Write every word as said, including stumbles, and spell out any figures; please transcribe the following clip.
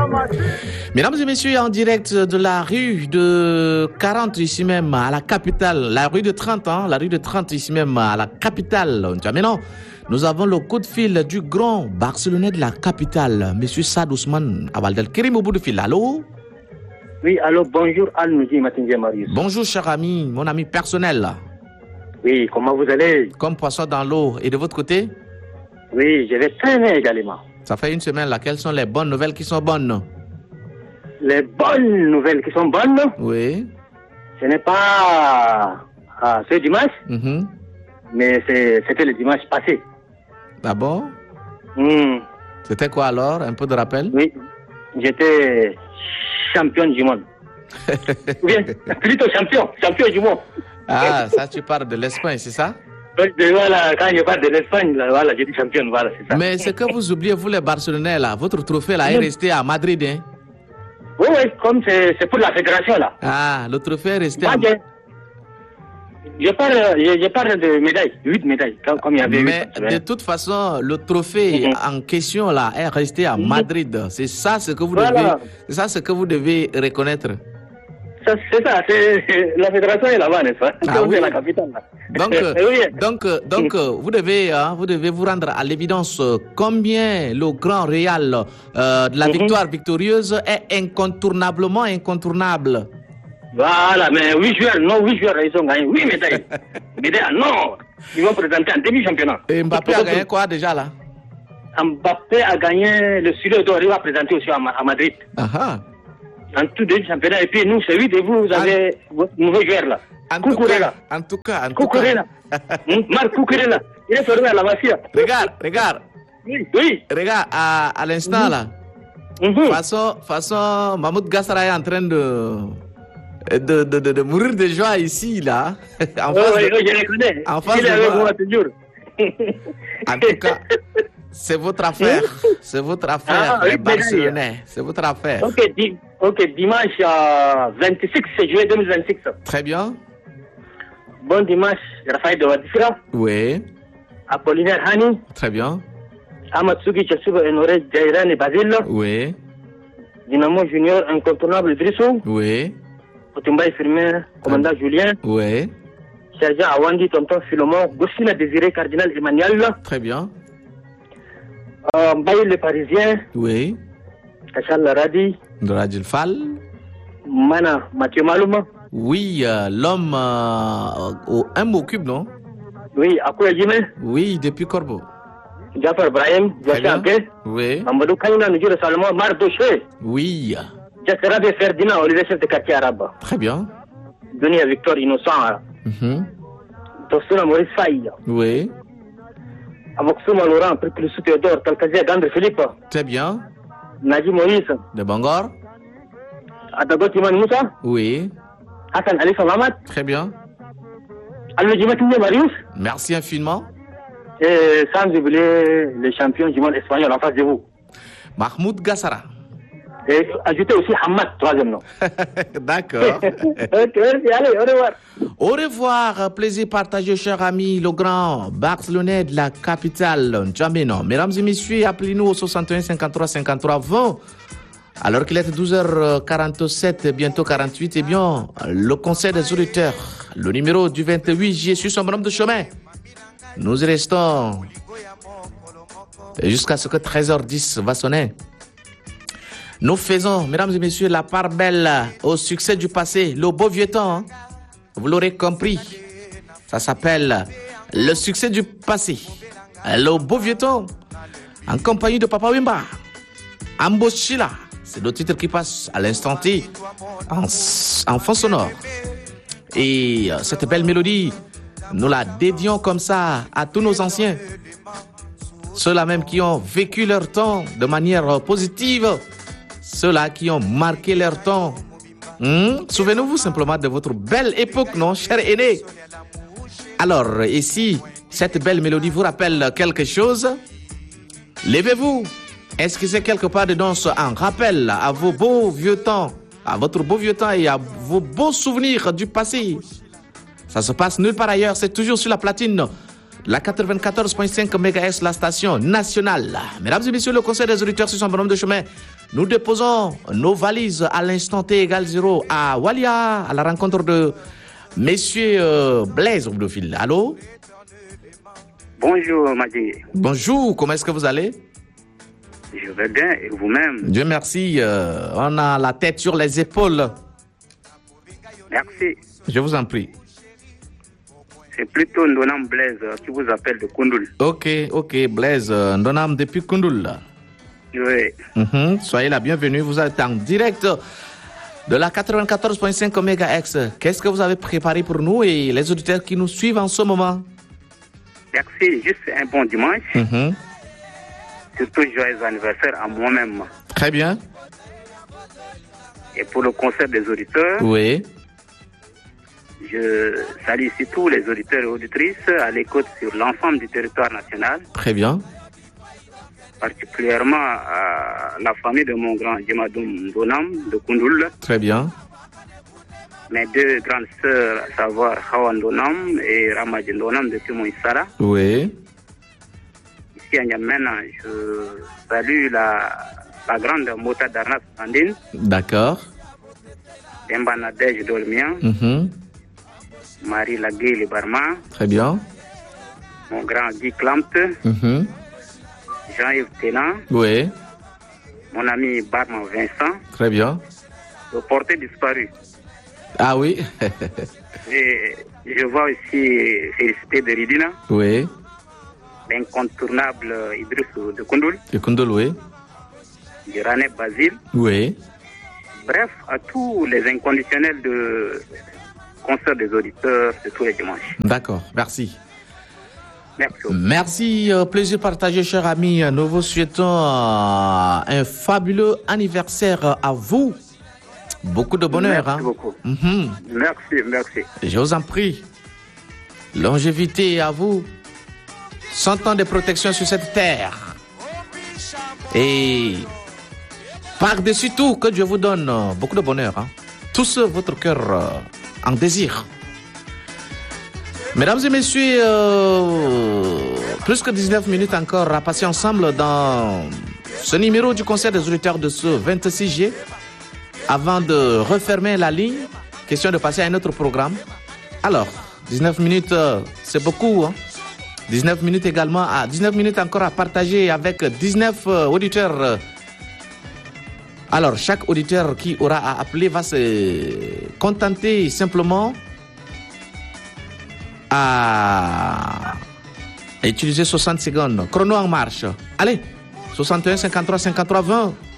Mesdames et messieurs, en direct de la rue de quarante, ici même à la capitale, la rue de trente, hein, la rue de trente, ici même à la capitale, N'Djamena, nous avons le coup de fil du grand Barcelonais de la capitale, Monsieur Saad Ousmane Abaldel Kerim au bout de fil. Allô? Oui, allô, bonjour Al-Noudi Matindia Marius. Bonjour cher ami, mon ami personnel. Oui, comment vous allez? Comme poisson dans l'eau. Et de votre côté? Oui, je vais très bien également. Ça fait une semaine là, quelles sont les bonnes nouvelles qui sont bonnes? Les bonnes nouvelles qui sont bonnes, oui. Ce n'est pas ah, ce dimanche, mm-hmm. mais c'était le dimanche passé. D'abord mm. C'était quoi alors? Un peu de rappel? Oui, j'étais champion du monde. Ou bien, plutôt champion, champion du monde. Ah, ça tu parles de l'Espagne, c'est ça? Voilà, quand je parle de l'Espagne, voilà, j'ai dit champion, voilà, c'est ça. Mais ce que vous oubliez, vous les Barcelonais là, votre trophée là est resté à Madrid, hein? Oui, oui, comme c'est pour la fédération là. Ah, le trophée est resté Moi, à Madrid. Je parle, je, je parle de médailles, huit médailles, comme, comme il y avait Mais huit. de toute façon, le trophée mm-hmm. en question là est resté à Madrid. C'est ça ce que vous voilà. devez, c'est ça ce que vous devez reconnaître. C'est ça, c'est la fédération est là-bas, n'est-ce pas? Ah, oui. La capitale. Là. Donc, oui. donc, donc, vous devez, hein, vous devez vous rendre à l'évidence combien le grand Real euh, de la mm-hmm. victoire victorieuse est incontournablement incontournable. Voilà, mais huit joueurs, non, huit joueurs, ils ont gagné huit médailles. Médailles, non, ils vont présenter un demi-championnat. Et Mbappé a gagné quoi déjà là? Mbappé a gagné le Sulé d'or, il va présenter aussi à, à Madrid. Aha. En tout début championnat, et puis nous, c'est huit et vous, vous avez votre nouveau joueur là. En tout, cas, en tout cas, en tout Cucurella. cas. Marc Cucurella, il est formé à la Masia. Regarde, regarde. Oui, oui. Regarde, à, à l'instant mm-hmm. là. Mm-hmm. Façon, façon, Mahmoud Gassara est en train de, de, de, de, de mourir de joie ici là. En oh, oui, de, oui, je le connais. En face il est avec moi toujours. En tout cas. C'est votre affaire, c'est votre affaire, ah, les Barcelonais, c'est votre affaire. Ok, di ok, dimanche euh, vingt-six, c'est juillet deux mille vingt-six. Très bien. Bon dimanche, Raphaël de Wadifra. Oui. Apollinaire Hani. Très bien. Amatsugi Chasuba Enore Jairan et Basile. Oui. Dynamo Junior incontournable Drissou. Oui. Otumba Firmin, commandant ah. Julien. Oui. Sergent Awandi, tonton Philomon, Goussina Désiré, cardinal Emmanuel. Très bien. Euh, Mbaye le Parisien. Oui. Kachal Radi. Radil Fall. Mana Mathieu Malouma. Oui, euh, l'homme euh, au un mot cube, non? Oui, Akouya Jimé. Oui, depuis Corbeau. Jafar Brahim, Joachim Abé. Oui. Amadou Kaina, Nujur Salomon, Mardouché. Oui. Jasserabe Ferdinand, Olivier chef de quartier arabe. Très bien. Dunia Victor Innocent. Mm-hmm. Tossuna Maurice Faye. Oui. Avoxuma Laurent, Pripilisou Théodore, Talkazia Gandre Philippe. Très bien. Naji Moïse. De Bangor. Adagot Iman Moussa. Oui. Hassan Ali Salamat. Très bien. Al-Jimatinye Marius. Merci infiniment. Et sans oublier les champions du monde espagnol en face de vous. Mahmoud Gassara. Et ajoutez aussi Hamad, troisième nom. D'accord. Allez, au revoir. Au revoir, plaisir partagé, cher ami, le grand Barcelonais de la capitale, N'Djamena. Mesdames et messieurs, appelez-nous au soixante et un cinquante-trois cinquante-trois vingt. Alors qu'il est douze heures quarante-sept, bientôt quarante-huit, eh bien, le conseil des auditeurs, le numéro du vingt-huit juillet sur son bonhomme de chemin. Nous y restons jusqu'à ce que treize heures dix va sonner. Nous faisons, mesdames et messieurs, la part belle au succès du passé, le beau vieux temps. Hein? Vous l'aurez compris. Ça s'appelle le succès du passé, le beau vieux temps, en compagnie de Papa Wimba, Amboshila. C'est le titre qui passe à l'instant T en, en fond sonore. Et cette belle mélodie, nous la dédions comme ça à tous nos anciens. Ceux-là même qui ont vécu leur temps de manière positive. Ceux-là qui ont marqué leur temps. Hmm? Souvenez-vous simplement de votre belle époque, non, cher aîné? Alors, et si cette belle mélodie vous rappelle quelque chose, levez-vous. Inscrivez quelque part dedans un rappel à vos beaux vieux temps, à votre beau vieux temps et à vos beaux souvenirs du passé. Ça se passe nulle part ailleurs, c'est toujours sur la platine La quatre-vingt-quatorze virgule cinq mégahertz, la station nationale. Mesdames et messieurs, le conseil des auditeurs sur son bonhomme de chemin. Nous déposons nos valises à l'instant T égale zéro à Walia, à la rencontre de Monsieur euh, Blaise Roubdofil. Allô? Bonjour, Madi. Bonjour, comment est-ce que vous allez? Je vais bien, et vous-même? Dieu merci, euh, on a la tête sur les épaules. Merci. Je vous en prie. C'est plutôt Ndonam Blaise qui vous appelle de Koundoul. Ok, ok, Blaise, euh, Ndonam depuis Koundoul. Oui. Mm-hmm. Soyez la bienvenue, vous êtes en direct de la quatre-vingt-quatorze virgule cinq mégahertz. Qu'est-ce que vous avez préparé pour nous et les auditeurs qui nous suivent en ce moment? Merci, juste un bon dimanche. Mm-hmm. Surtout joyeux anniversaire à moi-même. Très bien. Et pour le concert des auditeurs, oui. Je salue ici tous les auditeurs et auditrices à l'écoute sur l'ensemble du territoire national. Très bien. Particulièrement à la famille de mon grand Djemadoum Ndonam de Koundoul. Très bien. Mes deux grandes sœurs, à savoir Hawa Ndonam et Ramadji Ndonam de Timoïsara. Oui. Ici à N'Djamena, je salue la, la grande Mota d'Arnas Sandine. D'accord. Demba Nadej Dolmian. Mm-hmm. Marie Lagué Le Barma. Très bien. Mon grand Guy Clampt. Mm-hmm. Jean-Yves Ténan. Oui. Mon ami Barman Vincent. Très bien. Le porté disparu. Ah oui. Et je vois aussi Félicité de Ridina. Oui. L'incontournable Idriss de Koundoul. De Koundoul, oui. Du Rané Basile. Oui. Bref, à tous les inconditionnels de concert des auditeurs de tous les dimanches. D'accord, merci. Merci. Merci, euh, plaisir partagé, cher ami. Nous vous souhaitons euh, un fabuleux anniversaire à vous. Beaucoup de bonheur. Merci hein. beaucoup. Mm-hmm. Merci, merci. Je vous en prie. Longévité à vous. cent ans de protection sur cette terre. Et par-dessus tout, que Dieu vous donne euh, beaucoup de bonheur. Hein. Tout ce votre cœur euh, en désir. Mesdames et messieurs, euh, plus que dix-neuf minutes encore à passer ensemble dans ce numéro du concert des auditeurs de ce vingt-six juillet. Avant de refermer la ligne, question de passer à un autre programme. Alors, dix-neuf minutes, euh, c'est beaucoup. Hein? dix-neuf minutes également, à dix-neuf minutes encore à partager avec dix-neuf euh, auditeurs. Euh, Alors, chaque auditeur qui aura à appeler va se contenter simplement à utiliser soixante secondes. Chrono en marche. Allez, soixante et un, cinquante-trois, cinquante-trois, vingt.